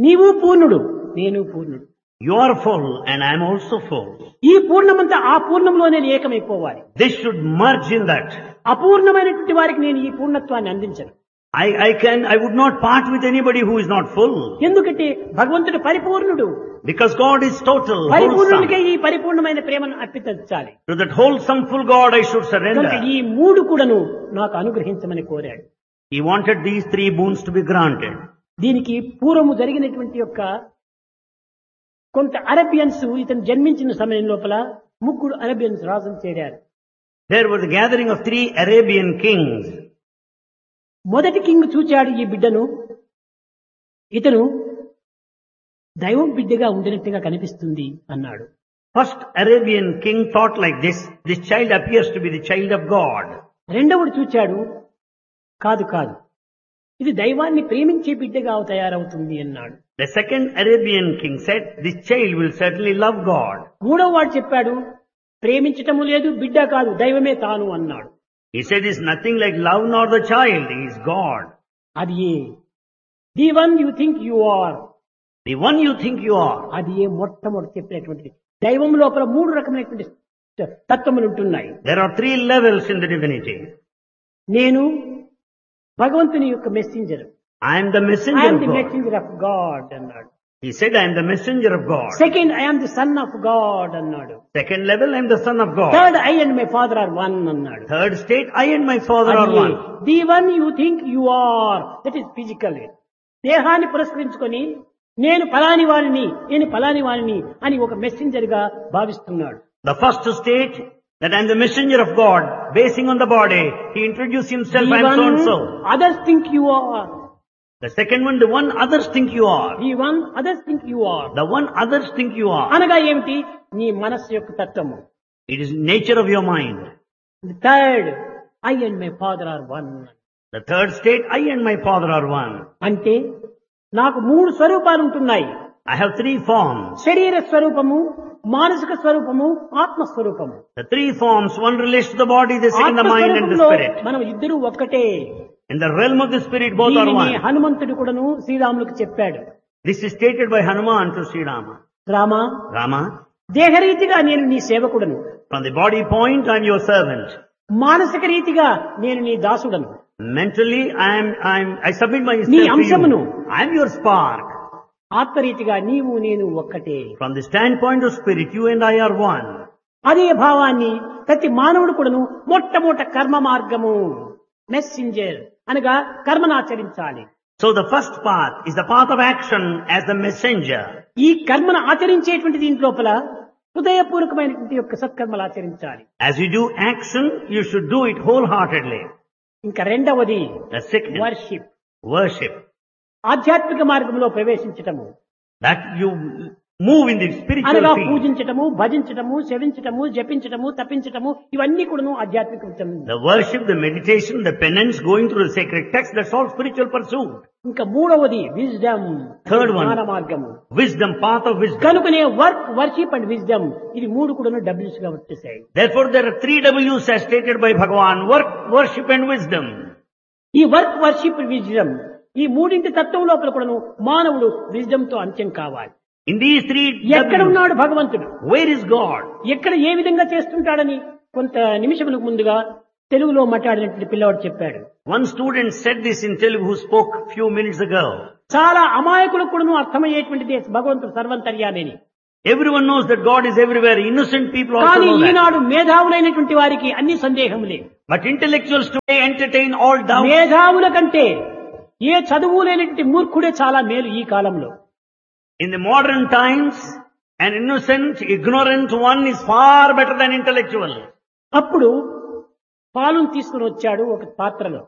నీవు పూర్ణుడు, నేను పూర్ణుడు. You are full and I am also full. ఈ పూర్ణమంతా ఆ పూర్ణంలోనే ఏకమైపోవాలి. This should merge in that. అపూర్ణమైనటువంటి వారికి నేను ఈ పూర్ణత్వాన్ని అందించను. I would not part with anybody who is not full. ఎందుకంటే భగవంతుడు పరిపూర్ణుడు. Because God is total, పరిపూర్ణునికే wholesome. ఈ పరిపూర్ణమైన ప్రేమను అర్పించాలి. To that wholesome full God I should కనుక surrender. ఈ మూడు కూడాను నాకు అనుగ్రహించమని కోరాడు. He wanted these three boons to be granted. దీనికి పూర్వము జరిగినటువంటి యొక్క కొంత అరేబియన్స్ ఇతను జన్మించిన సమయం లోపల ముగ్గురు అరేబియన్స్ రాజులు చేరారు. There was a gathering of 3 Arabian kings. మొదటి కింగ్ చూచాడు ఈ బిడ్డను. ఇతను దైవం బిడ్డగా ఉండినట్టుగా కనిపిస్తుంది అన్నాడు. First Arabian king thought like this child appears to be the child of God. రెండవడు చూచాడు, కాదు కాదు, ఇది దైవాన్ని ప్రేమించే బిడ్డగా తయారవుతుంది అన్నాడు. The second Arabian king said, this child will certainly love God. మూడవ వాడు చెప్పాడు, ప్రేమించటము లేదు, బిడ్డ కాదు, దైవమే తాను అన్నాడు. He said, it's nothing like love nor the child, he is God. అది ఏ the one you think you are, The one you think you are. అది ఏ మొట్టమొదటి చెప్పినటువంటిది. దైవం లోపల 3 రకమైనటువంటి తత్వములు ఉంటున్నాయి. There are 3 levels in the divinity. నేను భగవంతుని యొక్క messenger, I am the I messenger yam of the God. Messenger of God అన్నాడు. He said, I am the messenger of God. Second, I am the son of God అన్నాడు. Second level, I am the son of God. Third, I and my father are one అన్నాడు. Third state, I and my father are one. The one you think you are, that is physical. దేహాన్ని పురస్కరించుకొని నేను ఫలాని వారిని, నేను ఫలాని వారిని అని ఒక మెసెంజర్ గా భావిస్తున్నాడు. The first state, that I am the messenger of God, basing on the body, he introduced himself, I am so and so. Others think you are. The second one, the one others think you are. The one others think you are The one others think you are. అనగా ఏమిటి? నీ మనస్సు యొక్క తత్వము. It is nature of your mind. The third, I and my father are one. The third state, I and my father are one. అంటే నాకు 3 స్వరూపాలు ఉంటున్నాయి. I have 3 forms. శరీర స్వరూపము, మానసిక స్వరూపము, ఆత్మ స్వరూపము. The 3 forms, one relates to the body, the second the mind and the ఆత్మస్వరూపంలో spirit. మనం ఇద్దరు ఒక్కటే. In the realm of the spirit, both are దీనిని one. హనుమంతుడు కూడాను శ్రీరాములకు చెప్పాడు. This is stated by Hanuman to Sri Rama. Rama, Rama, దేహరీతిగా నేను నీ సేవకుడను, from the body point, I am your servant. మానసిక రీతిగా నేను నీ దాసుడను. Mentally, I submit myself నీ to అంశమును. you. I am your spark. ఆత్మరీతిగా నీవు నేను ఒక్కటే. From the standpoint of spirit, you and I are one. అదే భావాన్ని ప్రతి మానవుడు కూడాను మొట్టమొదట కర్మ మార్గము, మెసెంజర్ అనగా కర్మను ఆచరించాలి. So the first path is the path of action as the messenger. ఈ కర్మను ఆచరించేటువంటి దీంట్లోపల హృదయపూర్వకమైనటువంటి యొక్క సత్కర్మలు ఆచరించాలి. As you do action, you should do it wholeheartedly. ఇంకా రెండవది The second, వర్షిప్, worship. ఆధ్యాత్మిక మార్గంలో ప్రవేశించటము That you move in the spiritual అనగా field. పూజించటము, భజించటము, సేవించటము, జపించటము, తప్పించటము, ఇవన్నీ కూడాను ఆధ్యాత్మిక విషయం. The worship, the meditation, the penance, going through the sacred text, that's all spiritual pursuit. ఇంకా మూడవది విజ్డమ్, Third one. జ్ఞాన మార్గము. Wisdom, path of wisdom. కనుకనే వర్క్, వర్షిప్ అండ్ విజ్డమ్ ఇది 3 కూడాను డబ్ల్యూస్ గా వచ్చేసాయి. Therefore, there are 3 W's as stated by Bhagavan: work, worship and wisdom. ఈ వర్క్, వర్షిప్, విజ్డమ్ ఈ మూడింటి తత్వం లోపల కూడాను మానవుడు విజ్డమ్ తో అంత్యం కావాలి. In these 3 ఎక్కడ W's, ఉన్నాడు భగవంతుడు, where is God? ఎక్కడ ఏ విధంగా చేస్తుంటాడని కొంత నిమిషములకు ముందుగా తెలుగులో మాట్లాడినటువంటి పిల్లవాడు చెప్పాడు. One student said this in Telugu who spoke few minutes ago. చాలా అమాయకులకు కూడాను అర్థమయ్యేటువంటిది భగవంతుడు సర్వంతర్యామిని. Everyone knows that God is everywhere. Innocent people also కానీ know that. ఈనాడు మేధావులైనటువంటి వారికి అన్ని సందేహములే. But intellectuals today entertain all doubts. మేధావుల కంటే ఏ చదువు లేనటువంటి మూర్ఖుడే చాలా మేలు ఈ కాలంలో. In the modern times, an innocent, ignorant one is far better than intellectual. అప్పుడు పాలను తీసుకుని వచ్చాడు ఒక పాత్రలో.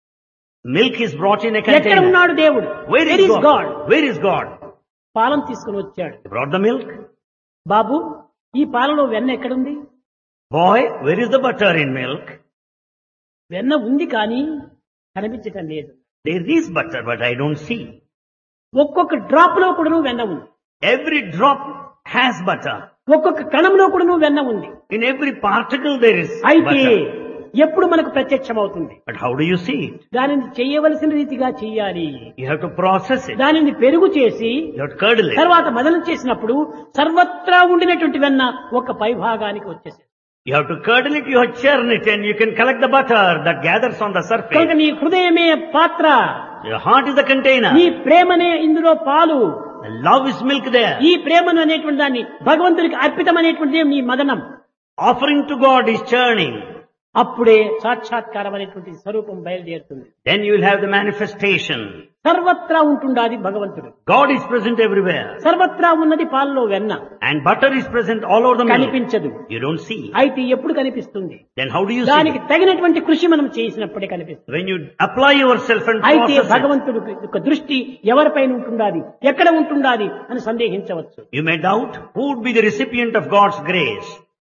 Milk is brought in a ఎక్కడ container. ఉన్నాడు దేవుడు? Where Where is is God? God? Where is God? పాలను తీసుకుని వచ్చాడు. He brought the milk. బాబు, ఈ పాలలో వెన్న ఎక్కడుంది? Boy, where is the butter in milk? వెన్న ఉంది కానీ కనిపించటం లేదు. There is butter, but I don't see. ఒక్కొక్క డ్రాప్ లో కూడా వెన్న ఉంది. Every drop has butter. ఒక్కొక్క కణంలో కూడా వెన్న ఉంది. In every particle there is అయితే butter. ఎప్పుడు మనకు ప్రత్యక్షమవుతుంది. But how do you see it? దానిని చేయవలసిన రీతిగా చెయ్యాలి. You have to process it. దానిని పెరుగు చేసి You have to curdle it. తర్వాత మదనం చేసినప్పుడు సర్వత్రా ఉండినటువంటి వెన్న ఒక పైభాగానికి వచ్చేసింది. You have to curdle it, you have to churn it, and you can collect the butter that gathers on the కనుక surface. నీ హృదయమే పాత్ర, Your heart is the container. నీ ప్రేమనే ఇందులో పాలు. The love is milk there. ఈ ప్రేమను అనేటువంటి దాన్ని భగవంతుడికి అర్పితమైనటువంటిదే నీ మదనం. Offering to God is churning. అప్పుడే సాక్షాత్కారం అనేటువంటి స్వరూపం బయలుదేరుతుంది. Then you will have the manifestation. సర్వత్రా ఉంటుండాది భగవంతుడు. God is present everywhere. సర్వత్రా ఉన్నది పాలలో వెన్న. And butter is present all over the milk. కనిపించదు. You don't see. అయితే ఎప్పుడు కనిపిస్తుంది? Then how do you see దానికి it? తగినటువంటి కృషి మనం చేసినప్పుడే కనిపిస్తుంది. When you apply yourself and అయితే process it, భగవంతుడు యొక్క దృష్టి ఎవరిపైన ఉంటుండాది, ఎక్కడ ఉంటుండాది అని సందేహించవచ్చు. you may doubt who would be the recipient of God's grace.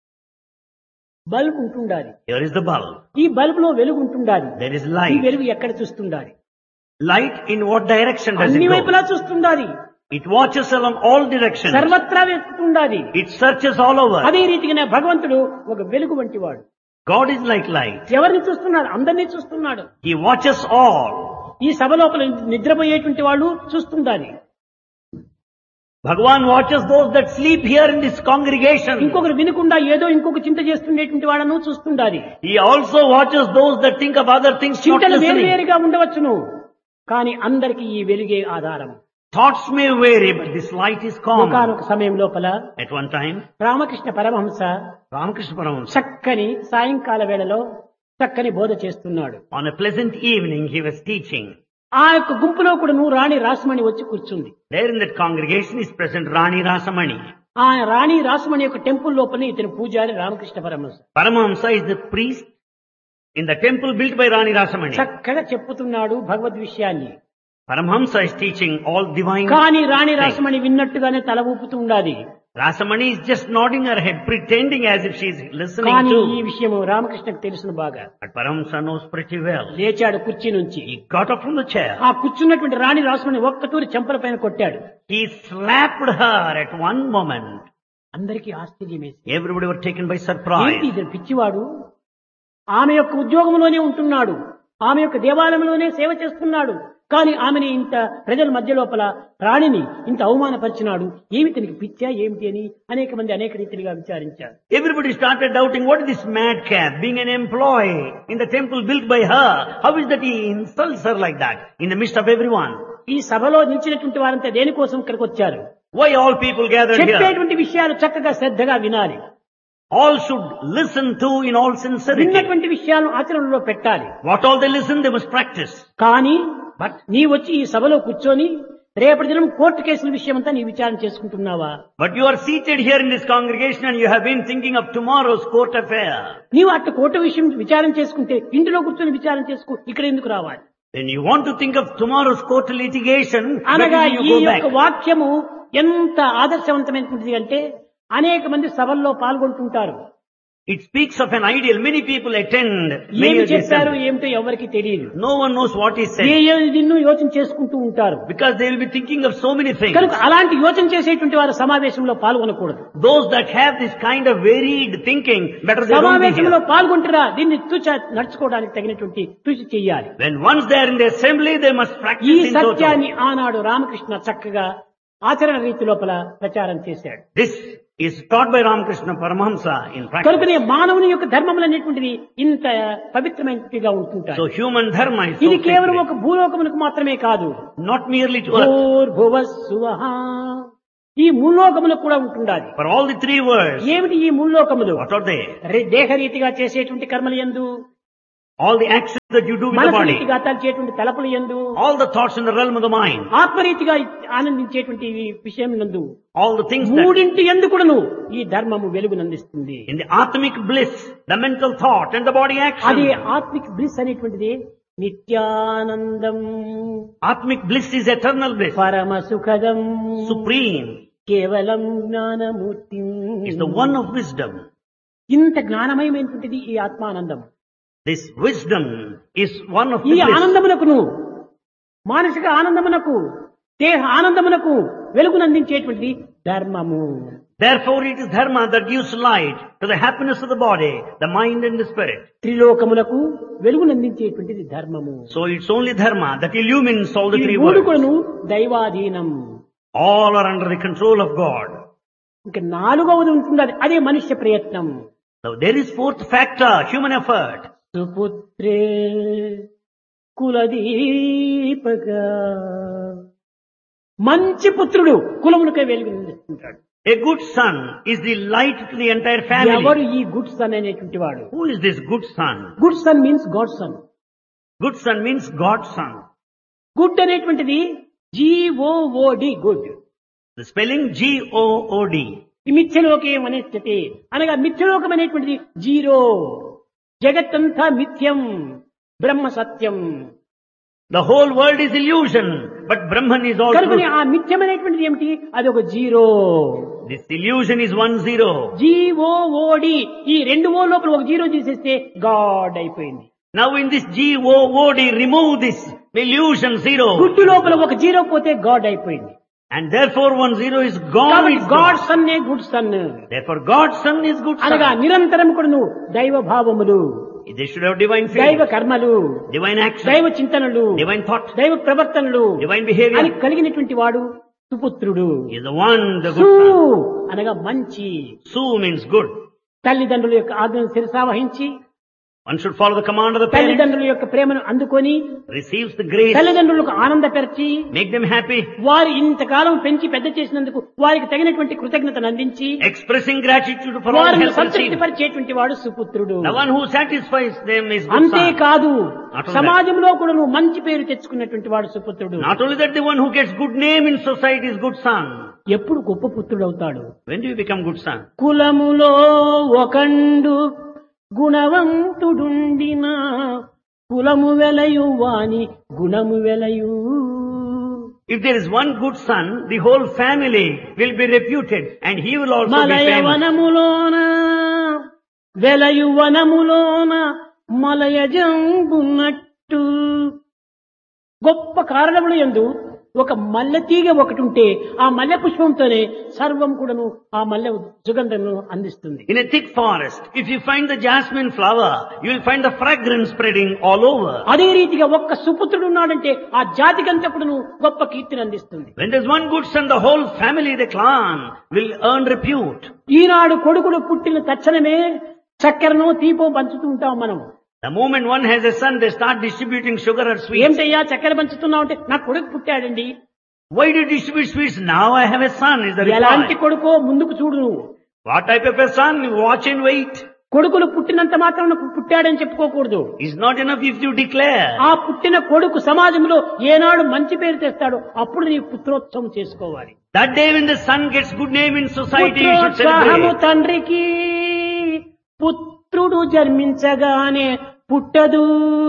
Bulb ఉంటుండాది. Here is the bulb. ఈ బల్బ్ లో వెలుగు ఉంటుండాది. There is ఈ light. వెలుగు ఎక్కడ చూస్తుండాది? Light in what direction does it అన్ని go? వైపులా చూస్తుండాది. It watches along all directions. సర్వత్రా వెతుకుతుండాది. It searches all over. అదే రీతిగానే భగవంతుడు ఒక వెలుగు వంటి వాడు. God is like light. ఎవరిని చూస్తున్నాడు? అందరినీ చూస్తున్నాడు. He watches all. ఈ సభ లోపల నిద్రపోయేటువంటి వాళ్ళు చూస్తుండాలి. Bhagavan watches those that sleep here in this congregation. ఇంకొకరు వినకుండా ఏదో ఇంకొక చింత చేస్తుండేటువంటి వాళ్ళను చూస్తుండాలి. He also watches those that think of other things not చింతలు listening. వేరువేరుగా ఉండవచ్చును, కానీ అందరికీ ఈ వెలుగే ఆధారం. Thoughts may vary, but this light is common. ఒకానొక సమయం లోపల At one time, Ramakrishna Paramahamsa Ramakrishna Paramahamsa, చక్కని సాయంకాల వేళలో చక్కని బోధ చేస్తున్నాడు. on a pleasant evening, he was teaching. ఆ యొక్క గుంపులో కూడా నువ్వు రాణి రాసమణి వచ్చి కూర్చుంది. There in that congregation is present Rani Rasamani. ఆ రాణి రాసమణి యొక్క టెంపుల్ లోపల ఇతని పూజారి Ramakrishna Paramahamsa Paramahamsa is the priest in the temple built by Rani Rasamani. చక్కగా చెప్పుతున్నాడు భగవద్ విషయాన్ని. Paramahamsa is teaching all divine. కానీ రాణి రాసమణి విన్నట్టుగానే తల ఊపుతూ ఉండాలి. Rasamani is just nodding her head, pretending as if she is listening కానీ ఈ to. విషయం రామకృష్ణకు తెలుసును బాగా. But Paramahamsa knows pretty well. లేచాడు కుర్చీ నుంచి. He got up from the chair. ఆ కూర్చున్నటువంటి రాణి రాసమణి ఒక్కటూరి చెంపల పైన కొట్టాడు. He slapped her at one moment. అందరికీ ఆశ్చర్యం వేసి, Everybody were taken by ఏంటి surprise. ఇది పిచ్చివాడు, ఆమె యొక్క ఉద్యోగంలోనే ఉంటున్నాడు, ఆమె యొక్క దేవాలయంలోనే సేవ చేస్తున్నాడు, కానీ ఆమెని ఇంత ప్రజల మధ్య లోపల రాణిని ఇంత అవమానపరిచినాడు, ఏమి తనకి పిచ్చా ఏమిటి అని అనేక మంది అనేక రీతిగా విచారించారు. Everybody started doubting, what is this madcap, being an employee in the temple built by her? How is that he insults her like that in the midst of everyone? ఈ సభలో నిలిచినటువంటి వారంతా దేనికోసం ఇక్కడికి వచ్చారు? Why all people gathered here? చెప్పేటువంటి విషయాలు చక్కగా శ్రద్ధగా వినాలి. All should listen to in all sincerity. విన్నటువంటి విషయాలను ఆచరణలో పెట్టాలి. What all they listen, they must practice. కానీ నీ వచ్చి ఈ సభలో కూర్చొని రేపటి దినం కోర్టు కేసుల విషయం అంతా నీ విచారణ చేసుకుంటున్నావా? But you are seated here in this congregation and you have been thinking of tomorrow's court affair. నీవు అట్ట కోర్టు విషయం విచారణ చేసుకుంటే ఇంటిలో కూర్చొని విచారణ చేసుకో, ఇక్కడ ఎందుకు రావాలి? When you want to think of tomorrow's court litigation, అనగా where do ఈ you go యొక్క back? వాక్యము ఎంత ఆదర్శవంతమైనది అంటే అనేక మంది సభల్లో పాల్గొంటుంటారు. It speaks of an ideal. Many people attend. Many ఏమి of these చెప్పారు assemblies. ఏమిటో ఎవరికి తెలియదు. No one knows what is said నిన్ను యోచన చేసుకుంటూ ఉంటారు. because they will be thinking of so many things. కనుక అలాంటి యోచన చేసేటువంటి వారు సమావేశంలో పాల్గొనకూడదు. Those that have this kind of varied thinking, better they don't be సమావేశంలో here. పాల్గొంటారా దీన్ని నడుచుకోవడానికి తగినటువంటి కృషి చేయాలి. When once they are in the assembly, they must ఈ practice in total. సత్యాన్ని ఆనాడు రామకృష్ణ చక్కగా ఆచరణ రీతి లోపల ప్రచారం చేశాడు. This is taught by Ramakrishna Paramahamsa in practice. కనుకనే మానవుని యొక్క ధర్మములు అనేటువంటివి ఇంత పవిత్రమైనవిగా ఉంటుంటాయి. So human dharma is so ఇది కేవలం sacred. ఒక భూలోకములకు మాత్రమే కాదు. Not merely to earth. భూర్భువస్సువః ఈ ముల్లోకములకు కూడా ఉంటుండాలి. For all the three words, ఏమిటి ఈ ముల్లోకములు? what are they? దేహరీతిగా చేసేటువంటి కర్మలు యందు, All the actions that you do with the మనసు body, రీతిగా తలచేటువంటి తలపులు యందు, all the thoughts in the realm of the mind, ఆత్మరీతిగా ఆనందించేటువంటి విషయం నందు, all the things that మూడింటి యందు కూడాను ఈ ధర్మము వెలుగునందిస్తుంది. in the atmic bliss, the mental thought and the body అది action. ఆత్మిక్ బ్లిస్ అనేటువంటిది నిత్యానందం, Atmic bliss is eternal bliss. పరమ సుఖదం, Supreme కేవలం Gnanamurthy. is the one of wisdom. ఇంత జ్ఞానమయమైనటువంటిది ఈ ఆత్మానందం. This wisdom is one of ఈ the bliss. ఆనందమునకును మానసిక ఆనందమునకు దేహ ఆనందమునకు వెలుగునందించేటువంటిది ధర్మము. Therefore it is dharma that gives light to the happiness of the body, the mind and the spirit. త్రిలోకములకు వెలుగునందించేటువంటిది ధర్మము. So it's only dharma that illumines all the ఈ three మూడు worlds. కూడాను దైవాధీనం. All are under the control of God. ఇంకా నాలుగవది ఉంటుంది, అదే మనుష్య ప్రయత్నం. So there is fourth factor, human effort. సుపుత్రే కులదీపక, మంచి పుత్రుడు కులములకే వెలుగునిస్తుంటాడు. A good son is the light to the entire family. ఎవరు ఈ గుడ్ సన్ అనేటువంటి వాడు? Who is this good son? Good sun means God sun. Good son means God's son. Good అనేటువంటిది GOOD, good. The spelling G-O-O-D. ఈ మిథ్యలోకం అనేది అనగా మిథ్యలోకం అనేటువంటిది zero. జగత్తంతా మిథ్యం, బ్రహ్మ సత్యం. The whole world is illusion, but Brahman is all కనుక truth. ఆ మిథ్యం అనేటువంటిది ఏమిటి? అది ఒక zero. This illusion is 1-0. GOOD, ఈ రెండు ఓ లోపల ఒక జీరో తీసేస్తే గాడ్ అయిపోయింది. Now in this G-O-O-D, remove this illusion 0. గుడ్డు లోపల ఒక జీరో పోతే గాడ్ అయిపోయింది. And therefore 1-0 is gone. కాబట్టి It's God gone. Sun good sun. Therefore God's son is good అనగా son. నిరంతరం కూడా నువ్వు దైవ భావములు, They should have divine దైవ faith, కర్మలు, divine action, దైవ చింతనలు, divine thought, దైవ ప్రవర్తనలు divine అని behavior. కలిగినటువంటి వాడు సుపుత్రుడు. He is the one, the సు good son. అనగా మంచి. Su means good. తల్లిదండ్రుల యొక్క ఆజ్ఞను శిరసావహించి One should follow the command of the parents, తల్లిదండ్రుల యొక్క ప్రేమను అందుకొని receives the grace, తల్లిదండ్రులకు ఆనందపరిచి make them happy, వారు ఇంతకాలం పెంచి పెద్ద చేసినందుకు వారికి తగినటువంటి కృతజ్ఞతను అందించి expressing gratitude for all వారిని help received. సంతృప్తి పరిచేటువంటి వాడు సుపుత్రుడు. The one who satisfies them is good son. అంతేకాదు Not only సమాజంలో కూడా నువ్వు మంచి పేరు తెచ్చుకున్నటువంటి వాడు సుపుత్రుడు. Not only that, the one who gets good name in society is good son. ఎప్పుడు గొప్ప పుత్రుడు అవుతాడు? When do you become good son? కులములో ఒకండు గుణవంతుడుండిన కులము వెలయు వాని గుణము వెలయు. If there is one good son, the whole family will be reputed and he will also be మలయ famous. వనములోన వెలయు వనములోన మలయజంబున్నట్టు. గొప్ప కారణములు యందు ఒక మల్లె తీగ ఒకటి ఉంటే ఆ మల్లె పుష్పంతోనే సర్వం కూడాను ఆ మల్లె సుగంధమును అందిస్తుంది. In a thick forest, if you find the jasmine flower, you will find the fragrance spreading all over. అదే రీతిగా ఒక్క సుపుత్రుడు ఉన్నాడంటే ఆ జాతికంతా కూడాను గొప్ప కీర్తిని అందిస్తుంది. When there's one good son, the whole family, the clan, will earn repute. ఈనాడు కొడుకుడు పుట్టిన తక్షణమే చక్కెరను తీపో పంచుతూ ఉంటాం మనం. The moment one has a son, they start distributing sugar or sweets. ఏమిటయ్యా చక్కెర పంచుతున్నావు అంటే నా కొడుకు పుట్టాడండి. Why do you distribute sweets? Now I have a son, is the ఎలాంటి reply. కొడుకో ముందుకు చూడు నువ్వు. What type of a son? Watch and wait. కొడుకులు పుట్టినంత మాత్రం పుట్టాడని చెప్పుకోకూడదు. It's not enough if you declare. ఆ పుట్టిన కొడుకు సమాజంలో ఏనాడు మంచి పేరు తెస్తాడో అప్పుడు నీ పుత్రోత్సవం చేసుకోవాలి. That day when the son gets good name in society, you should పుత్రోత్సాహము celebrate. తండ్రికి పుత్రుడు జన్మించగానే పుట్టదు.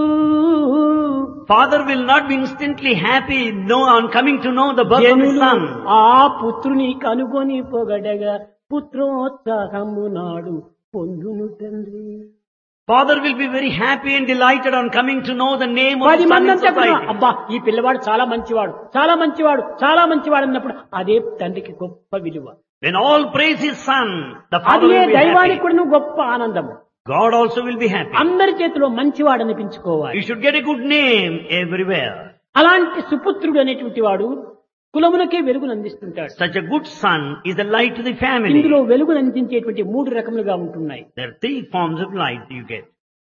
Father will not be instantly happy on coming to know the birth of his జనులు son. ఆ పుత్రుని కనుగొని పొగడగా పుత్రోత్సాహము నాడు పొందును తండ్రి. Father will be very happy and delighted on coming to know the name of 10 his son మంది in అంతా కూడా, society. అబ్బా ఈ పిల్లవాడు చాలా మంచివాడు, చాలా మంచివాడు, చాలా మంచివాడు అన్నప్పుడు అదే తండ్రికి గొప్ప విలువ. When all praise his son, the father అదే will be దైవానికి happy. కూడా గొప్ప ఆనందము. God also will be happy. అందరి చేతిలో మంచివాడు అనిపించుకోవాలి. You should get a good name everywhere. అలాంటి సుపుత్రుడు అనేటువంటి వాడు కులములకే వెలుగును అందిస్తుంటాడు. Such a good son is the light to the family. ఇందులో వెలుగును అందించేటువంటి 3 రకములుగా ఉంటున్నాయి. There are 3 forms of light you get.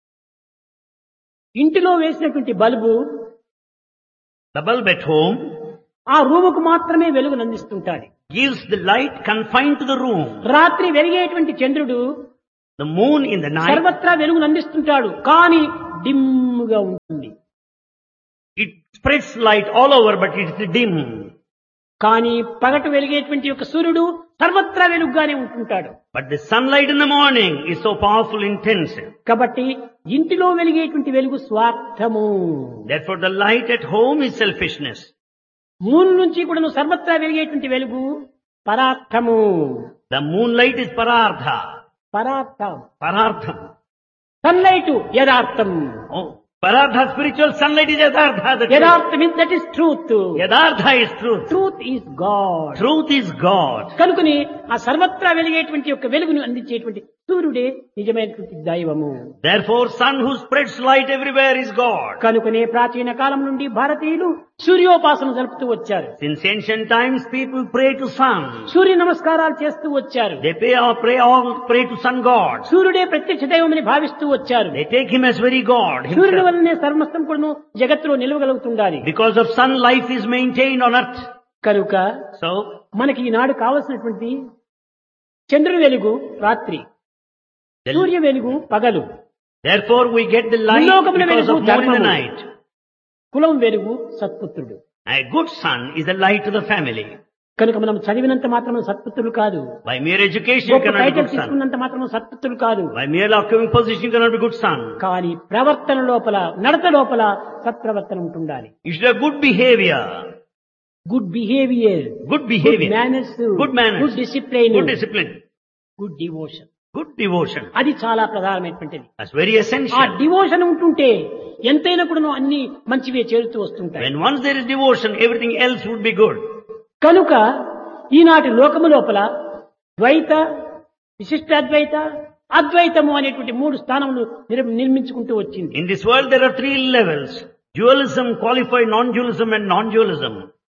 ఇంటిలో వేసినటువంటి bulb The bulb at home ఆ రూముకు మాత్రమే వెలుగును అందిస్తుంటాడు. gives the light confined to the room. రాత్రి వెలిగేటువంటి చంద్రుడు The moon in the night, సర్వత్రా వెలుగును అందిస్తుంటాడు, కానీ డిమ్గా ఉంటుంది. it spreads light all over, but it's dim. కానీ పగట వెలిగేటువంటి యొక్క సూర్యుడు సర్వత్రా వెలుగుగానే ఉంటుంటాడు. But the sunlight in the morning is so powerful, intense. కాబట్టి ఇంటిలో వెలిగేటువంటి వెలుగు స్వార్థము. Therefore the light at home is selfishness. Moon నుంచి కూడా నువ్వు సర్వత్రా వెలిగేటువంటి వెలుగు పరార్థము. The moonlight is parartha. పరార్థం. Parartham. Sunlight యథార్థం. Oh, Paradha, spiritual sunlight is Yadartha. The truth. యథార్థ means that is truth. Yadartha is truth. Truth is God. Truth is God. కనుకని ఆ సర్వత్రా వెలిగేటువంటి యొక్క వెలుగును అందించేటువంటి సూర్యుడే నిజమైనటువంటి దైవము. Therefore, sun who spreads light everywhere is God. కనుకనే ప్రాచీన కాలం నుండి భారతీయులు సూర్యోపాసన జరుపుతూ వచ్చారు. Since ancient times, people pray to sun. సూర్య నమస్కారాలు చేస్తూ వచ్చారు. They pray to sun God. సూర్యుడే ప్రత్యక్ష దైవమని భావిస్తూ వచ్చారు. They take him as very God సూర్యుని himself. వల్లనే సర్వస్వం కూడా జగత్తులో నిలవగలుగుతుండాలి. Because of sun, life is maintained on earth. కనుక So, మనకి ఈనాడు కావలసినటువంటి చంద్రుని వెలుగు రాత్రి, సూర్య వెలుగు పగలు, therefore we get the light భూలోకమున because వెలుగు of moon in the ధర్మము, night. కులం వెలుగు సత్పుత్రుడు. A good son is a light to the family. కనుక మనం చదివినంత మాత్రం సత్పుత్రులు కాదు. By mere education, you గొప్ప cannot be title good son. తీసుకున్నంత మాత్రం సత్పుత్రులు కాదు. By mere occupying position, you cannot be good son. కానీ ప్రవర్తన లోపల, నడత లోపల సత్ప్రవర్తన ఉంటుండాలి. You should have good behavior. Good behaviour, Good good behavior. Manners, Good manners. Good discipline, Good discipline. Good devotion. Good devotion. అది చాలా ప్రధానమైనటువంటిది. That's very ఆ essential. డివోషన్ ఉంటుంటే ఎంతైనా కూడా అన్ని మంచివే చేరుతూ వస్తుంటాయి. When once there is devotion, everything else would be good. కనుక ఈనాటి లోకము లోపల ద్వైత, విశిష్టాద్వైత, అద్వైతము అనేటువంటి మూడు స్థానములు నిర్మించుకుంటూ వచ్చింది. In this world, there are three levels. Dualism, qualified non-dualism and non-dualism.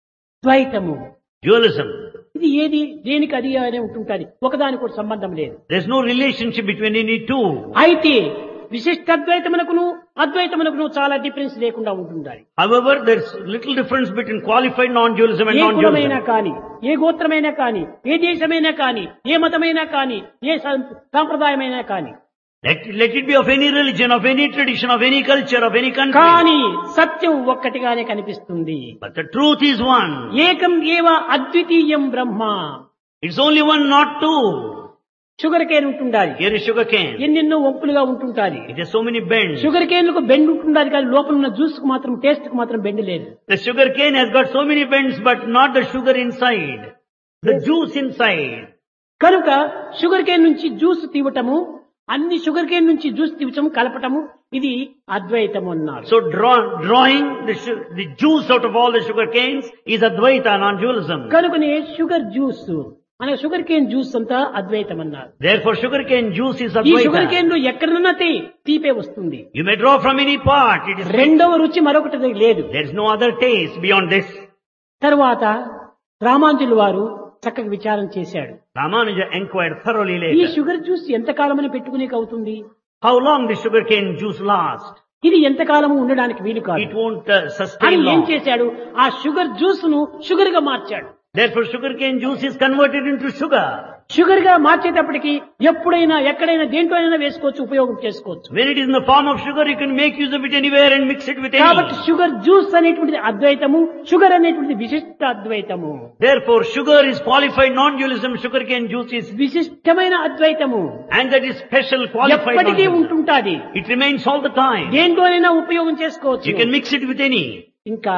ద్వైతము Dualism. ఇది ఏది దేనికి అది అనే ఉంటుంటుంది, ఒకదానికి కూడా సంబంధం లేదు. There's no relationship between any two. అయితే విశిష్టాద్వైతమునకును అద్వైతమునకును చాలా డిఫరెన్స్ లేకుండా ఉంటుండాలి. However, there's little difference between qualified non-dualism and A కులమైనా non-dualism. కానీ, ఏ గోత్రమైనా కానీ, ఏ దేశమైనా కానీ, ఏ మతమైనా కానీ, ఏ సాంప్రదాయమైనా కానీ, Let it be of any religion, of any tradition, of any culture, of any country. కానీ సత్యం ఒక్కటిగానే కనిపిస్తుంది. But the truth is one. ఏకం ఏవ అద్వితీయం బ్రహ్మ. It's only one, not two. Sugar cane ఉంటుండాలి, Here is sugar cane. ఎన్నెన్నో వంపులుగా ఉంటుంటాది. It has so many bends. Sugar cane కు bend ఉంటుండాలి, కానీ లోపల ఉన్న జ్యూస్ కు మాత్రం, టేస్ట్ కు మాత్రం బెండ్ లేదు. The sugar cane has got so many bends, but not the sugar inside. The juice inside. కనుక షుగర్ కేన్ నుంచి జ్యూస్ తీవటము, అన్ని షుగర్ కేన్ నుంచి జ్యూస్ తీవటము, కలపటము, ఇది అద్వైతం అన్నారు. So drawing the juice out of all the sugar canes is Advaita, non-dualism. కనుకనే sugar juice మన sugar cane juice అంతా అద్వైతం అన్నారు. Therefore, sugar cane juice is ఈ షుగర్ Advaita. కేన్ లో ఎక్కడన్నా తీపే వస్తుంది. You may draw from any part. It is రెండవ రుచి మరొకటి లేదు. There is no other taste beyond this. తర్వాత రామానుజులు వారు చక్కగా విచారం చేశాడు. Ramanuja inquired thoroughly ఈ later. షుగర్ జ్యూస్ ఎంతకాలమని పెట్టుకునేకి అవుతుంది, How long the sugar cane juice lasts? ఇది ఎంతకాలము ఉండడానికి వీలు కాదు It won't అని sustain ఏం long. చేశాడు, ఆ షుగర్ జ్యూస్ ను షుగర్ గా మార్చాడు. Therefore, sugar cane juice is converted into sugar. Sugar గా మార్చేటప్పటికి ఎప్పుడైనా ఎక్కడైనా దేంట్లోనైనా వేసుకోవచ్చు, ఉపయోగం చేసుకోవచ్చు. When it is in the form of sugar, you can make use of it anywhere and mix it with కాబట్టి any. షుగర్ జ్యూస్ అనేటువంటిది అద్వైతము, sugar అనేటువంటిది విశిష్ట అద్వైతము. Therefore, sugar is qualified non-dualism, sugar cane juice is, విశిష్టమైన అద్వైతము and that is special qualified ఎప్పటికీ non-dualism. ఉంటుంటాది, It remains all the time. దేంట్లోనైనా ఉపయోగం చేసుకోవచ్చు. You can mix it with any. ఇంకా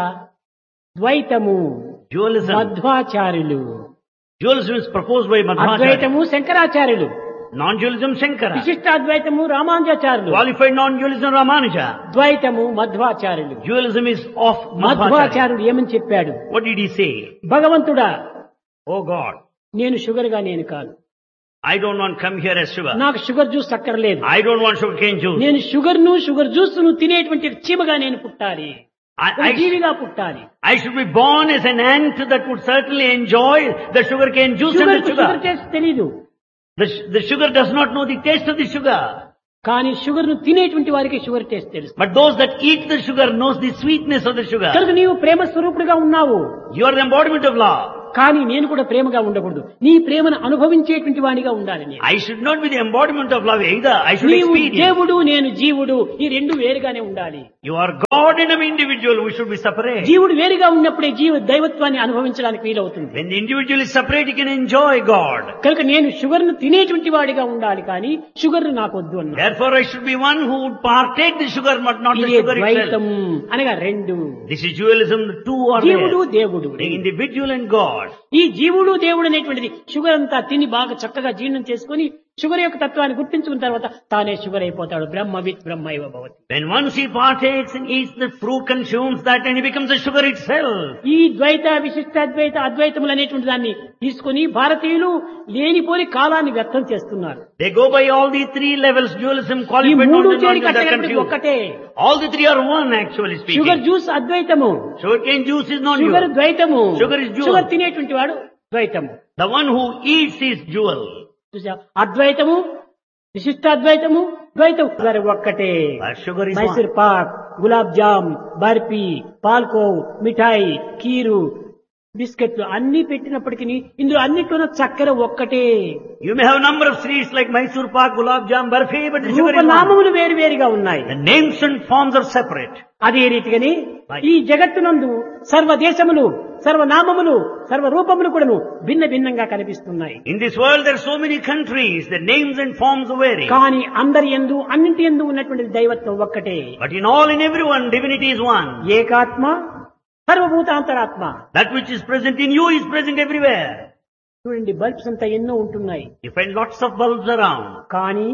ద్వైతము Dualism. మధ్వాచార్యులు, Dualism is proposed by Madhvacharya. అద్వైతము శంకరాచార్యులు, Non-dualism Shankara. విశిష్టాద్వైతము Ramanujacharyulu, Qualified non-dualism Ramanuja. ద్వైతము మధ్వాచార్యులు. Dualism is of Madhvacharya. మధ్వాచార్యుడు ఏమని చెప్పాడు, What did he say? భగవంతుడా Oh God, నేను sugar గా నేను కాదు, I don't want to come here as sugar. నాకు sugar juice అక్కర్లేదు, I don't want sugar cane juice. నేను షుగర్ జ్యూస్ ను తినేటువంటి చీమగా నేను పుట్టాలి, ఒక జీవిగా పుట్టాలి. I should be born as an ant that would certainly enjoy the sugar cane juice and sugar the sugar sugar. Taste తెలీదు, The sugar does not know the taste of the sugar. కానీ sugar ను తినేటువంటి వారికి sugar taste తెలుసు. But those that eat the sugar knows the sweetness of the sugar. కనుక నీవు ప్రేమ స్వరూపుడుగా ఉన్నావు, You are the embodiment of love. కానీ నేను కూడా ప్రేమగా ఉండకూడదు, నీ ప్రేమను అనుభవించేటువంటి వాడిగా ఉండాలి నేను. I should not be the embodiment of love either. I should నీవు experience. దేవుడు, నేను జీవుడు, ఈ రెండు వేరుగానే ఉండాలి. You are God and an individual. We should be separate. జీవుడు వేరుగా ఉన్నప్పుడే దైవత్వాన్ని అనుభవించడానికి వీలవుతుంది. When the individual is separate, he can enjoy God. కనుక నేను షుగర్ ను తినేటువంటి వాడిగా ఉండాలి, కానీ షుగర్ నాకు వద్దు అన్నా. Therefore, I should be one who would partake the sugar, but not the ఇదే sugar ద్వైతం itself. అనగా రెండు, This is dualism. The two are జీవుడు there. దేవుడు. The individual and God. ఈ జీవుడు దేవుడు అనేటువంటిది షుగర్ అంతా తిని బాగా చక్కగా జీర్ణం చేసుకొని షుగర్ యొక్క తత్వాన్ని గుర్తించుకున్న తర్వాత తానే షుగర్ అయిపోతాడు. బ్రహ్మవిత్ బ్రహ్మైవ భవతి. When once he partakes and eats the fruit, consumes that, and he becomes a sugar itself. ఈ ద్వైత విశిష్టాద్వైత అద్వైతములు అనేటువంటి దాన్ని తీసుకుని భారతీయులు లేనిపోని కాలాన్ని వ్యర్థం చేస్తున్నారు. They go by all the three levels, dualism, ఈ qualified, మూడు non-dualism, చేరి they're కట్టగలిపి confused. ఒక్కటే. All the three are one, actually speaking. Sugar juice అద్వైతము, Sugarcane juice is sugar non-dual. ద్వైతము, Sugar is dual. Sugar తినేటువంటి వాడు ద్వైతము. The one who eats is dual. చూసా, అద్వైతము విశిష్టాద్వైతము ద్వైతం సరే ఒక్కటే. But sugar is Mysore one. Pak, gulab jam, barfi, పాల్కోవ్, మిఠాయి, కీరు, బిస్కెట్లు అన్ని పెట్టినప్పటికీ ఇందులో అన్నిట్లోనూ చక్కెర ఒక్కటే. You may have a number of sweets like Mysore pak, gulab jam, barfi, but the sugar is one. రూపనామములు వేరు వేరుగా ఉన్నాయి. The names and forms are separate. అదే రీతిగాని ఈ జగత్తునందు సర్వ దేశములు, సర్వనామములు, సర్వరూపములు కూడాను భిన్న భిన్నంగా కనిపిస్తున్నాయి. In this world there are so many countries, the names and forms vary. కానీ అందరి యందు అన్నింటి యందు ఉన్నటువంటి దైవత్వం ఒక్కటే. But in all, in everyone, divinity is one. ఏకాత్మ సర్వభూతాంతరాత్మ. That which is present in you is present everywhere. చూడండి, బల్బ్స్ అంతా ఎన్నో ఉంటున్నాయి, You find lots of bulbs around, కానీ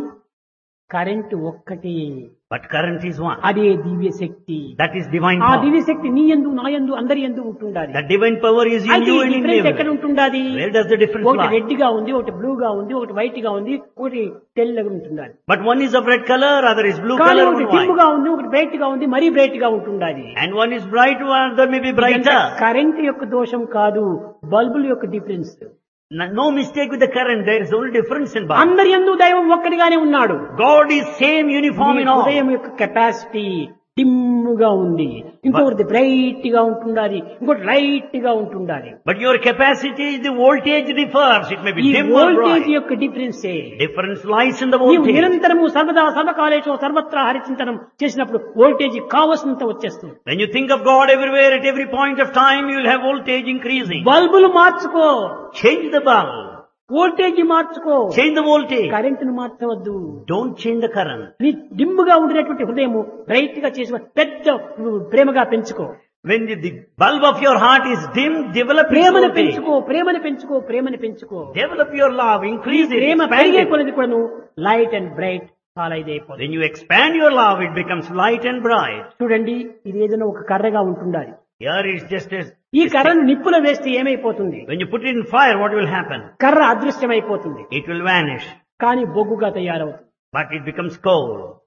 కరెంటు ఒక్కటే. but current is one. అదే దివ్య శక్తి. That is divine ఆ power. దివ్య శక్తి నీ యందు, నా యందు, అందరి యందు ఉంటుండాలి. That divine power is in అయితే you ఈ and in డిఫరెన్స్ ఎక్కడ everyone. ఉంటుండాలి? Where does the difference ఒకటి lie? రెడ్ గా ఉంది, ఒకటి బ్లూ గా ఉంది, ఒకటి వైట్ గా ఉంది, ఒకటి తెల్లగా ఉంటుండాలి. But one is of red color, other is blue కానీ color, ఒకటి one డిమ్ white. గా ఉంది, ఒకటి బ్రైట్ గా ఉంది, మరీ బ్రైట్ గా ఉంటుండాలి. And one is bright, one other may be brighter. Current యొక్క దోషం కాదు, బల్బుల యొక్క difference. No mistake with the current, there is only difference in bulb. అందరి యందు దైవం ఒక్కడిగానే ఉన్నాడు. God is same, uniform నీ in all. హృదయం యొక్క కెపాసిటీ డిమ్ముగా ఉంది, ఇంకొకటి బ్రైట్ గా ఉంటుండాలి, ఇంకోటి లైట్ గా ఉంటుండాలి. But your capacity, the voltage differs. It may be ఈ dim or వోల్టేజ్ bright. యొక్క డిఫరెన్సే. Difference lies in the నీవు voltage. నిరంతరము సర్వదా సర్వకాలేషు సర్వత్రా హరిచింతనం చేసినప్పుడు వోల్టేజ్ కావలసినంత వచ్చేస్తుంది. When you think of God everywhere, at every point of time, you will have voltage increasing. బల్బులు మార్చుకో, Change the bulb. వోల్టేజ్ మార్చుకో, Change the voltage. కరెంటును మార్చవద్దు. Don't change the current. నీ డిమ్ముగా ఉండినటువంటి హృదయము బ్రైట్ గా చేసి పెద్ద ప్రేమగా పెంచుకో. When the bulb of your heart is dim, develop its ప్రేమను voltage. పెంచుకో, ప్రేమను పెంచుకో, ప్రేమను పెంచుకో. Develop your love, increase it, Prema expand పెరిగే it. కొలది కూడాను లైట్ అండ్ బ్రైట్ చాలా ఇదైపోతుంది. When you expand your love, it becomes light and bright. చూడండి, ఇది ఏదైనా ఒక కర్రగా ఉంటుండాలి. Here is just as, ఈ కర్రను నిప్పులో వేస్తే ఏమైపోతుంది? when you put it in fire, what will happen? కర్ర అదృశ్యమైపోతుంది, It will vanish, కానీ బొగ్గుగా తయారవుతుంది. but it becomes coal.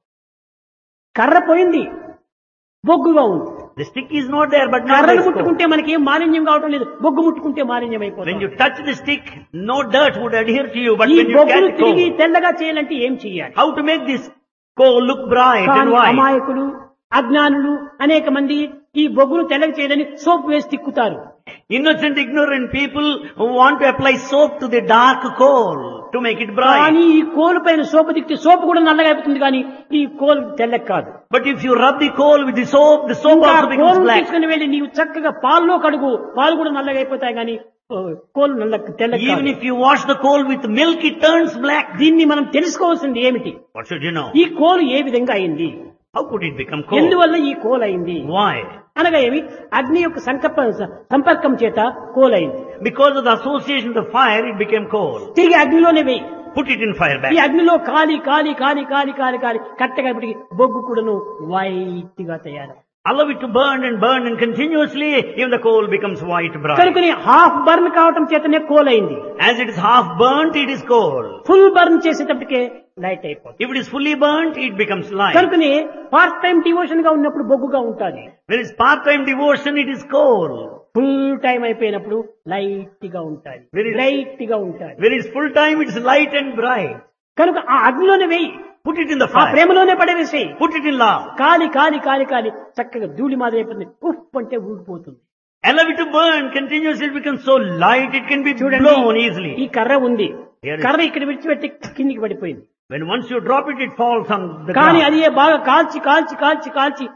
కర్ర పోయింది, బొగ్గుగా ఉంది. The stick is not there, but now కర్రను there is coal. ముట్టుకుంటే మనకి ఏం మాలిన్యం కావటం లేదు, బొగ్గు ముట్టుకుంటే మాలిన్యం When అయిపోతుంది. you touch the stick, no dirt would adhere to you, but ఈ when you బొగ్గును catch తిరిగి coal, తెల్లగా చేయాలంటే ఏం చేయాలి? how to make this coal look bright and కానీ white? అమాయకులు, అజ్ఞానులు అనేక మంది ఈ బొగ్గును తెల్లగా చేయాలని సోప్ వేసి తిక్కుతారు. Innocent, ignorant people who want to apply soap to the dark coal to make it bright. కానీ ఈ కోలు పైన సోపు తిక్కితే సోపు కూడా నల్లగా అయిపోతుంది, కానీ ఈ కోలు తెల్లగా కాదు. But if you rub the coal with the soap ఇంకా also becomes కోలు black. తీసుకుని వెళ్ళి నీవు చక్కగా పాల్లో కడుగు, పాలు కూడా నల్లగా అయిపోతాయి, కానీ కోలు తెల్లగా Even కాదు. if you wash the coal with milk, it turns black. దీన్ని మనం తెలుసుకోవాల్సింది ఏమిటి? What should you know? ఈ కోలు ఏ విధంగా అయింది, How could it become coal? ఎందువల్ల ఈ కోలు అయింది Why? అనగా ఏమి? అగ్ని యొక్క సంపర్కం చేత కోలైంది. Because of the association of the fire, it became coal. తిరిగి అగ్నిలోనే వేయి. Put it in fire ఈ back. అగ్నిలో కాలి కాలి కాలి కాలి కాలి కాలి కట్టగలిపటికి బొగ్గు కూడాను వైట్ గా తయారు. Allow it to burn and continuously, even the coal becomes white bright. కనుకని హాఫ్ బర్న్ కావటం చేతనే కోలైంది. As it is half burnt, it is coal. Full burn చేసేటప్పటికే light అయిపోతుంది. If it is fully burnt, it becomes light. కనుకని part time devotion గా ఉన్నప్పుడు బొగ్గుగా ఉంటుంది. When it's part-time devotion, it is coal. Full time అయిపోయినప్పుడు light గా ఉంటుంది, bright గా ఉంటుంది. When it's full time, it's light and bright. కనుక ఆ అగ్నిలోనే వేయి, Put it in the ఆ fire. ప్రేమలోనే పడవేసేయి. Put it in love. కాలి కాలి కాలి కాలి చక్కగా ధూళి మాదిరి అయిపోతుంది, ఉఫ్ అంటే ఊడిపోతుంది. Allow it to burn continuously, it becomes so light, it can be చూడండి, blown ఈ easily. కర్ర ఉంది, Here is- కర్ర ఇక్కడ విడిచిపెట్టి కిందికి పడిపోయింది. When once you drop it, it falls on the కానీ ground. అది బాగా కాల్చి కాల్చి కాల్చి కాల్చి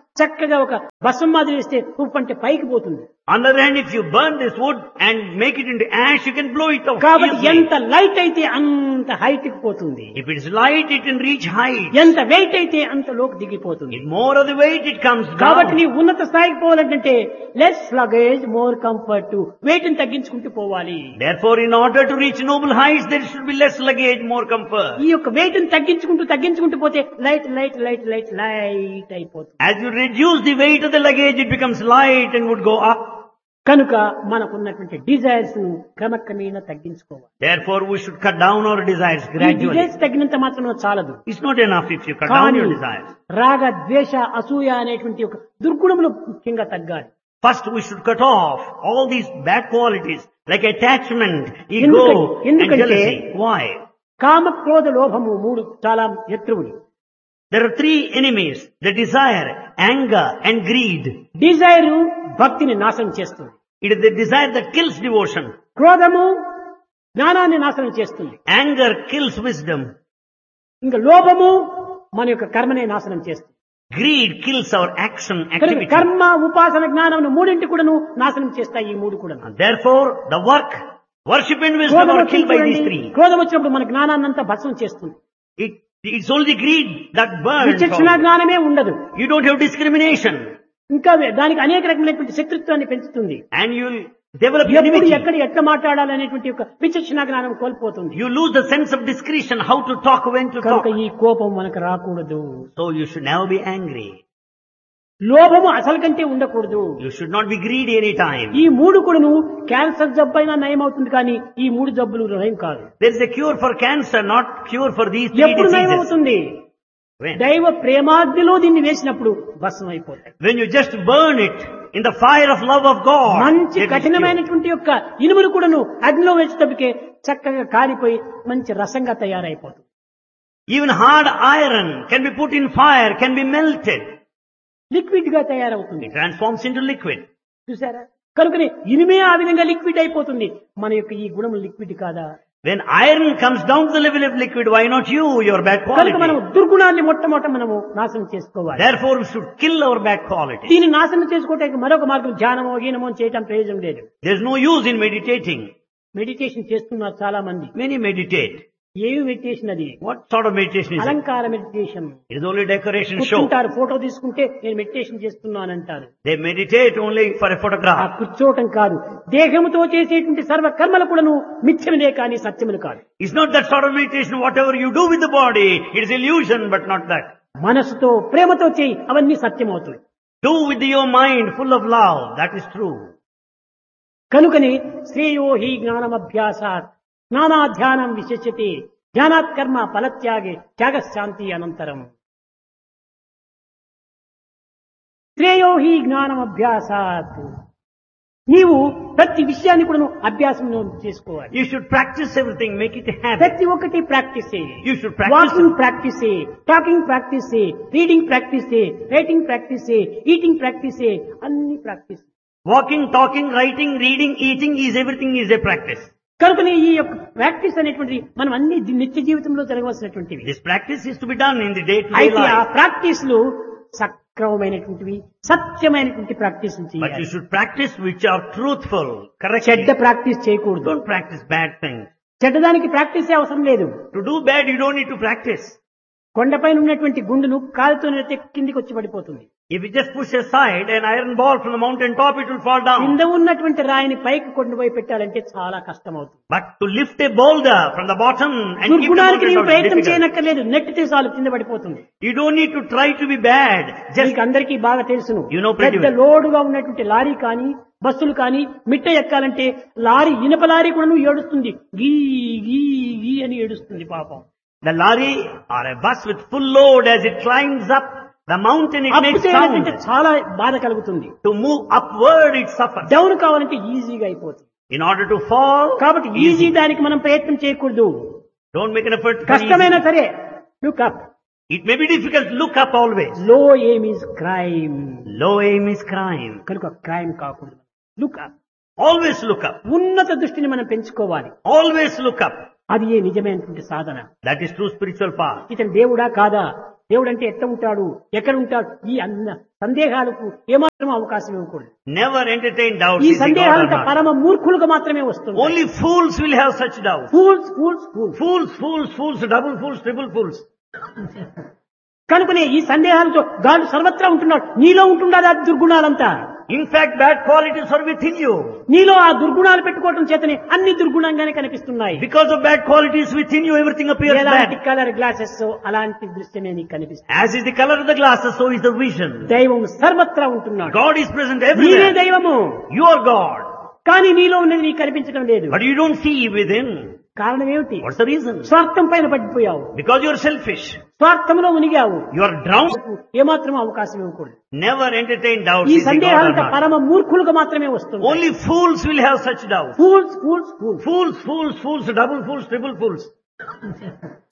చక్కగా ఒక భస్మం మాదిరి వేస్తే ఉప్పు అంటే పైకి పోతుంది. On the other hand, if you burn this wood and make it into ash, you can blow it off కాబట్టి easily. ఎంత లైట్ అయితే అంత హైట్ కి పోతుంది, If it is light, it can reach height. ఎంత వెయిట్ అయితే అంత లోకి దిగిపోతుంది. If more of the weight, it comes కాబట్టి down. నీ ఉన్నత స్థాయికి పోవాలంటే less luggage more comfort, wait ని తగ్గించుకుంటూ పోవాలి. Therefore, in order to reach noble heights, there should be less luggage, more comfort. ఈ యొక్క వెయిట్ ని తగ్గించుకుంటూ పోతే light light light light light అయిపోతుంది. As you reduce the weight of the luggage, it becomes light and would go up. కనుక మనకున్నటువంటి desires ను క్రమక్రమేణా తగ్గించుకోవాలి. Therefore, we should cut down our desires ఈ gradually. డిజైర్స్ తగ్గినంత మాత్రం చాలదు. It's not enough if you cut down కానీ your desires. రాగ ద్వేష అసూయ అనేటువంటి ఒక దుర్గుణములు ముఖ్యంగా తగ్గాలి. First, we should cut off all these bad qualities like attachment, ego, and ఎందుకంటే jealousy. Why? కామ క్రోధ లోభము మూడు చాలా శత్రువులు. There are three enemies: the desire, anger, and greed. Dzire భక్తిని నాశనం చేస్తుంది. It is the desire that kills devotion. క్రోధము జ్ఞానాన్ని నాశనం చేస్తుంది. Anger kills wisdom. ఇంకా లోభము మన యొక్క కర్మనే నాశనం చేస్తుంది. Greed kills our action, కనుక activity. కర్మ ఉపాసన జ్ఞానం మూడింటి కూడాను నాశనం చేస్తాయి. ఈ మూడు కూడా And therefore, the work, worship and wisdom are killed by these three. క్రోధం వచ్చినప్పుడు మన జ్ఞానాన్నంతా భస్మం చేస్తుంది. It's only greed that burns. విచక్షణ జ్ఞానమే ఉండదు. You don't have discrimination. ఇంకా దానికి అనేక రకమైనటువంటి శత్రుత్వాన్ని పెంచుతుంది. And you'll develop ఎప్పుడు enmity. ఎక్కడ ఎట్లా మాట్లాడాలనేటువంటి ఒక విచక్షణ జ్ఞానం కోల్పోతుంది. You lose the sense of discretion, how to talk, when to కనుక talk. ఈ కోపం మనకు రాకూడదు. So you should never be angry. లోభము అసలు కంటే ఉండకూడదు. You should not be greedy any time. ఈ మూడు కూడాను క్యాన్సర్ జబ్బు అయినా నయం అవుతుంది, కానీ ఈ మూడు జబ్బులు నయం కాదు. There is a cure for cancer, not cure for these three ఎప్పుడు నయం diseases. అవుతుంది? When? దైవ ప్రేమాగ్నిలో దీన్ని వేసినప్పుడు భస్మం అయిపోతాయి. When you just burn it in the fire of love of God. మంచి it is cured. కఠినమైనటువంటి యొక్క ఇనుములు కూడాను అగ్నిలో వేసేటప్పటికే చక్కగా కాలిపోయి మంచి రసంగా తయారైపోతుంది. Even hard iron can be put in fire, can be melted. Liquid గా తయారవుతుంది. It transforms into liquid. చూసారా? కనుకనే ఇనుమే ఆ విధంగా లిక్విడ్ అయిపోతుంది. మన యొక్క ఈ గుణం లిక్విడ్ కాదా? When iron comes down to the level of liquid, why not you, your bad కనుక మనం quality? దుర్గుణాన్ని మొట్టమొదట మనము నాశనం చేసుకోవాలి. Therefore, we should kill our bad quality. దీన్ని నాశనం చేసుకోవడానికి మరొక మార్గం ధ్యానమో గీనమో చేయటం ప్రయోజనం లేదు. There's no use in meditating. Meditation చేస్తున్నారు చాలా మంది. Many meditate. ఏమి మెడిటేషన్ అది? What sort of meditation is it? అలంకార meditation. It is only decoration show. కూర్చుంటారు, ఫోటో తీసుకుంటే నేను meditation చేస్తున్నానంటారు. They meditate only for a ఆ photograph. కూర్చోవటం కాదు, దేహముతో చేసేటువంటి సర్వ కర్మలు కూడాను మిథ్యములే కానీ సత్యములు కాదు. It's not that sort of meditation. Whatever you do with the body, it is illusion, but not that. మనసుతో ప్రేమతో చేయి, అవన్నీ సత్యమవుతాయి. Do with your mind full of love. That is true. కనుకని శ్రేయో హి జ్ఞానమభ్యాసాత్ జ్ఞానాధ్యానం విశిష్యతే ధ్యానాత్ కర్మ ఫలత్యాగే త్యాగశాంతి అనంతరం. శ్రేయో హి జ్ఞానమభ్యాసాత్, నీవు ప్రతి విషయాన్ని కూడా అభ్యాసం చేసుకోవాలి. You should practice everything. Make it a habit. ప్రతి ఒక్కటి practice. You should practice. Walking practice, talking practice, reading practice, writing practice, eating practice, అన్ని practice. Walking, talking, writing, reading, eating everything is a practice. కనుకనే ఈ యొక్క practice అనేటువంటిది మనం అన్ని నిత్య జీవితంలో జరగవలసినటువంటివి. This practice is to be done in the day-to-day అయితే ఆ life. ప్రాక్టీస్లు సక్రమమైనటువంటివి, సత్యమైనటువంటి ప్రాక్టీస్ But చేయాలి. you should practice which are truthful, correct? చెడ్డ ప్రాక్టీస్ చేయకూడదు. Don't practice bad things. చెడ్డదానికి ప్రాక్టీసే అవసరం లేదు. To do bad, you don't need to practice. కొండపైన ఉన్నటువంటి గుండును కాలుతో నెడితే కిందికి వచ్చి పడిపోతుంది. If you just push aside an iron ball from the mountain top, it will fall down. కింద ఉన్నటువంటి రాయిని పైకి కొండపోయి పెట్టాలంటే చాలా కష్టం అవుతుంది. But to lift a boulder from the bottom and keep the దుర్గుణానికి mountain నీవు top is ప్రయత్నం difficult. చేయనక్కర్లేదు, నెట్టితే చాలు కింద పడిపోతుంది. You don't need to try to be bad. Just మీకు అందరికీ బాగా తెలుసును. You know pretty పెద్ద well. లోడుగా ఉన్నటువంటి లారీ కానీ బస్సులు కానీ మిట్ట ఎక్కాలంటే లారీ ఇనప లారీ కూడా ఏడుస్తుంది, గీ గీ గీ అని ఏడుస్తుంది పాపం. the lorry or a bus with full load, as it climbs up the mountain, it up makes చేయాలంటే sound. చాలా బాధ కలుగుతుంది. To move upward, it suffers. Down కావాలంటే ఈజీగా అయిపోతుంది. In order to fall, కాబట్టి ఈజీ easy. దానికి మనం ప్రయత్నం చేయకూడదు. Don't make an effort for కష్టమైనా easy. సరే look up. It may be difficult. Look up always. లో aim is crime. Low aim is crime. కనుక క్రైమ్ కాకూడదు. Look up. Always look up. ఉన్నత దృష్టిని మనం పెంచుకోవాలి. Always look up. అది ఏ నిజమైనటువంటి సాధన. That is true spiritual path. ఇతను దేవుడా కాదా, దేవుడు అంటే ఎట్లా ఉంటాడు, ఎక్కడ ఉంటాడు, ఈ అన్న సందేహాలకు ఏమాత్రం అవకాశం ఇవ్వకూడదు. Never entertain doubts. ఈ Is he God or సందేహాలకు not? పరమ మూర్ఖులుగా మాత్రమే వస్తుంది. Only fools will have such doubts. Fools fools fools. Fools, double fools, triple fools. కనుకనే ఈ సందేహాలతో గాడు సర్వత్రా ఉంటున్నాడు. నీలో ఉంటున్నాడు ఆ దుర్గుణాలంతా. In fact, bad qualities are within you. నీలో ఆ దుర్గుణాలు పెట్టుకోవటం చేతనే అన్ని దుర్గుణంగానే కనిపిస్తున్నాయి. Because of bad qualities within you, everything appears ఎలాంటి bad. కలర్ గ్లాసెస్ అలాంటి దృశ్యమే నీకు కనిపిస్తుంది. As is the color of the glasses, so is the vision. దైవం సర్వత్రా ఉంటున్నాడు. God is present నీవే everywhere. దైవము. You are God. కానీ నీలో ఉన్నది నీకు కనిపించడం లేదు. But you don't see within. కారణం ఏమిటి? What's the reason? స్వార్థం పైన పడిపోయావు. Because you are selfish. స్వార్థంలో మునిగావు. You are drowned. ఏమాత్రం అవకాశం ఇవ్వకూడదు. Never entertain doubts. ఈ Is he God or సందేహాలకు not? పరమ మూర్ఖులుగా మాత్రమే వస్తుంది. Only fools will have such doubts. Fools fools fools. Fools, double fools, triple fools.